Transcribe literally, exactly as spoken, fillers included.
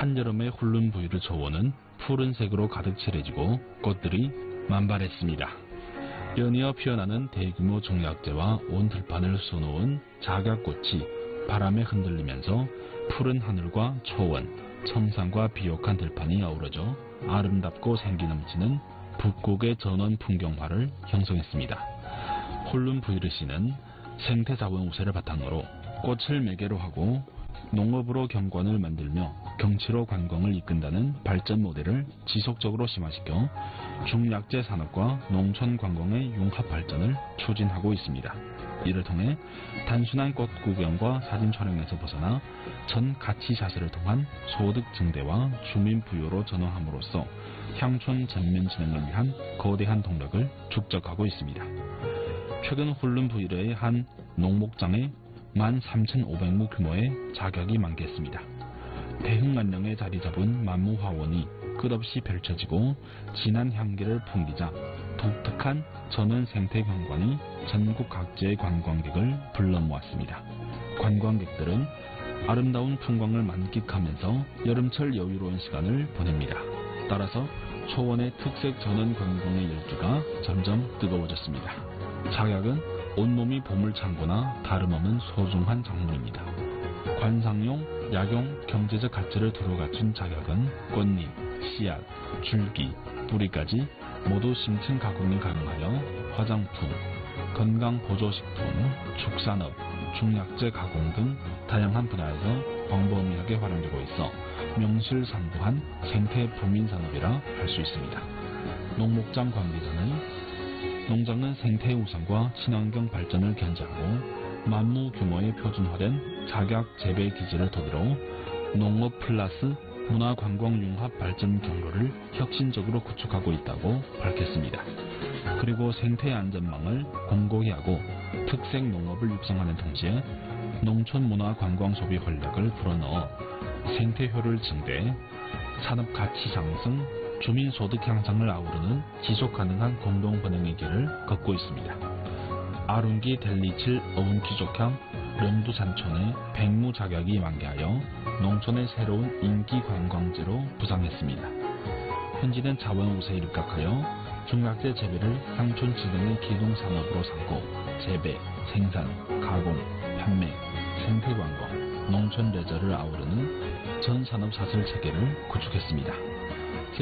한여름의 훌른 부위를 초원은 푸른색으로 가득 칠해지고 꽃들이 만발했습니다. 연이어 피어나는 대규모 종약제와 온 들판을 수놓은 작약꽃이 바람에 흔들리면서 푸른 하늘과 초원, 청산과 비옥한 들판이 어우러져 아름답고 생기 넘치는 북곡의 전원 풍경화를 형성했습니다. 훌른 부이르시는 생태자원 우세를 바탕으로 꽃을 매개로 하고 농업으로 경관을 만들며 경치로 관광을 이끈다는 발전 모델을 지속적으로 심화시켜 중약제 산업과 농촌 관광의 융합 발전을 추진하고 있습니다. 이를 통해 단순한 꽃 구경과 사진 촬영에서 벗어나 전 가치 자세를 통한 소득 증대와 주민 부여로 전환함으로써 향촌 전면 진흥을 위한 거대한 동력을 축적하고 있습니다. 최근 훌른 부이르의 한 농목장에 만 삼천오백 무 규모의 작약이 만개했습니다. 대흥안령에 자리 잡은 만무화원이 끝없이 펼쳐지고 진한 향기를 풍기자 독특한 전원 생태 경관이 전국 각지의 관광객을 불러 모았습니다. 관광객들은 아름다운 풍광을 만끽하면서 여름철 여유로운 시간을 보냅니다. 따라서 초원의 특색 전원 관광의 열기가 점점 뜨거워졌습니다. 작약은 온몸이 보물창고나 다름없는 소중한 작물입니다. 관상용, 약용, 경제적 가치를 두루 갖춘 작약은 꽃잎, 씨앗, 줄기, 뿌리까지 모두 심층 가공이 가능하여 화장품, 건강보조식품, 축산업, 중약재 가공 등 다양한 분야에서 광범위하게 활용되고 있어 명실상부한 생태 부민산업이라 할 수 있습니다. 농목장 관계자는 농장은 생태 우선과 친환경 발전을 견지하고 만무 규모의 표준화된 작약 재배 기지를 토대로 농업 플러스 문화관광 융합 발전 경로를 혁신적으로 구축하고 있다고 밝혔습니다. 그리고 생태 안전망을 공고히 하고 특색 농업을 육성하는 동시에 농촌 문화 관광 소비 활력을 불어넣어 생태효율 증대, 산업 가치 상승, 주민 소득 향상을 아우르는 지속가능한 공동번영의 길을 걷고 있습니다. 아룬기 델리칠 어운키족향 령두산촌의 백무 작약이 만개하여 농촌의 새로운 인기 관광지로 부상했습니다. 현지는 자원 우세에 입각하여 중약재 재배를 향촌 진흥의 기둥산업으로 삼고 재배, 생산, 가공, 판매, 생태관광, 농촌 레저를 아우르는 전산업 사슬 체계를 구축했습니다.